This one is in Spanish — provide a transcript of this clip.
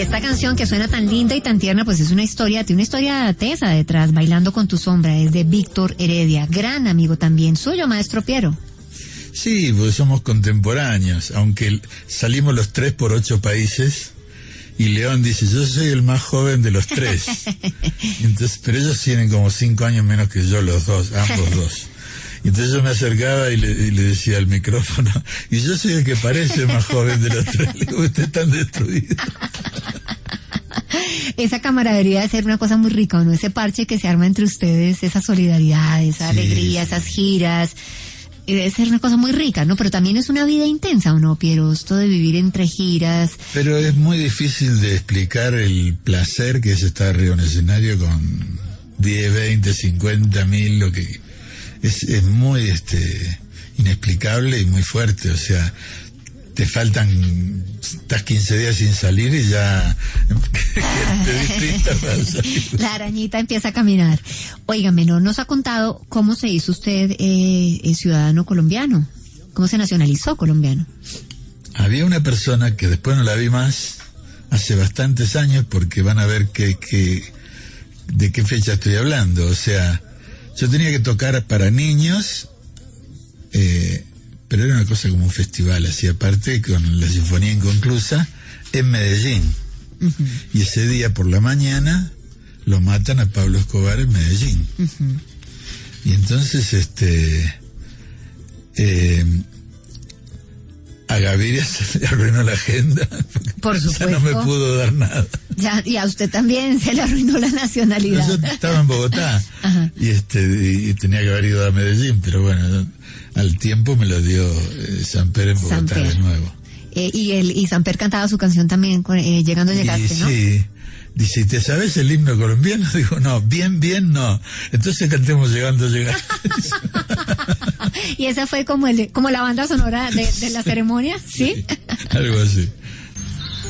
esta canción que suena tan linda y tan tierna, pues es una historia, tiene una historia tesa detrás, Bailando con tu sombra, es de Víctor Heredia, gran amigo también suyo, maestro Piero. Sí, pues somos contemporáneos, aunque salimos los tres por 8 países, y León dice, yo soy el más joven de los 3. Entonces, pero ellos tienen como 5 años menos que yo, los dos, ambos dos. Y entonces yo me acercaba y le decía al micrófono, y yo soy el que parece más joven de los 3. Le digo, usted está destruido. Esa camaradería debe ser una cosa muy rica, ¿no? Ese parche que se arma entre ustedes, esa solidaridad, esa alegría, esas giras, debe ser una cosa muy rica, ¿no? Pero también es una vida intensa, ¿o no, Piero? Esto de vivir entre giras. Pero es muy difícil de explicar el placer que es estar arriba en un escenario con 10, 20, 50 mil, lo que es muy inexplicable y muy fuerte. O sea, te faltan, estás 15 días sin salir y ya la arañita empieza a caminar. Óigame, no nos ha contado cómo se hizo usted ciudadano colombiano, cómo se nacionalizó colombiano. Había una persona que después no la vi más hace bastantes años, porque van a ver de qué fecha estoy hablando. O sea, yo tenía que tocar para niños, pero era una cosa como un festival, así aparte, con la Sinfonía Inconclusa, en Medellín. Uh-huh. Y ese día por la mañana lo matan a Pablo Escobar en Medellín. Uh-huh. Y entonces, a Gaviria se le arruinó la agenda. Por supuesto. Ya no me pudo dar nada. Ya, y a usted también se le arruinó la nacionalidad. Yo estaba en Bogotá. y tenía que haber ido a Medellín, pero bueno, al tiempo me lo dio Samper en Bogotá de nuevo. Y Samper cantaba su canción también, Llegando Llegaste, ¿no? Sí. Dice, ¿te sabes el himno colombiano? Digo, no, bien, no. Entonces cantemos Llegando Llegaste. Y esa fue como la banda sonora de la ceremonia, ¿sí? Sí, algo así.